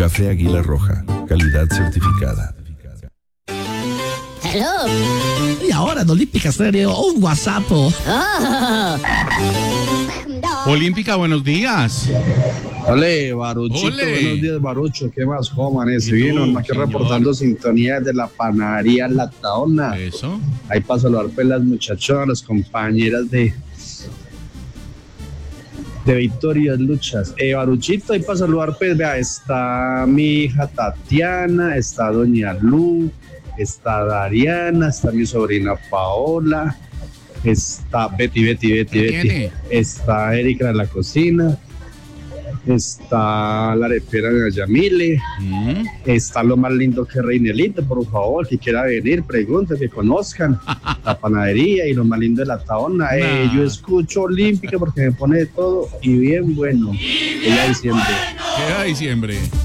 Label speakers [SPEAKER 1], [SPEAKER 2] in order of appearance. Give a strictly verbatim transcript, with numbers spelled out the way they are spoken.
[SPEAKER 1] Café Águila Roja, calidad certificada.
[SPEAKER 2] Hello.
[SPEAKER 3] Y ahora en Olímpica Stereo, un WhatsApp.
[SPEAKER 2] Oh.
[SPEAKER 4] Olímpica, buenos días.
[SPEAKER 5] Ole, Baruchito,
[SPEAKER 4] Ole.
[SPEAKER 5] buenos días, Barucho, ¿qué más, joman?
[SPEAKER 4] ¿Y
[SPEAKER 5] Ese
[SPEAKER 4] tú,
[SPEAKER 5] vino, más que
[SPEAKER 4] señor?
[SPEAKER 5] reportando sintonía de la panadería La Taona.
[SPEAKER 4] Eso.
[SPEAKER 5] Ahí para saludar pues las muchachonas, las compañeras de de Victorias Luchas. Eh, Baruchito, ahí para saludar pues, vea, está mi hija Tatiana, está doña Lu, está Dariana, está mi sobrina Paola, está Betty, Betty, Betty,
[SPEAKER 4] ¿Qué
[SPEAKER 5] Betty,
[SPEAKER 4] tiene?
[SPEAKER 5] está Erika en la cocina, está la arepera de Yamile,
[SPEAKER 4] Mm.
[SPEAKER 5] está lo más lindo que Reinelito, por favor, que quiera venir, pregunte, que conozcan la panadería y lo más lindo de La Taona. Eh,
[SPEAKER 4] Nah.
[SPEAKER 5] yo escucho Olímpica porque me pone de todo y bien bueno. Ya diciembre.
[SPEAKER 4] Queda diciembre.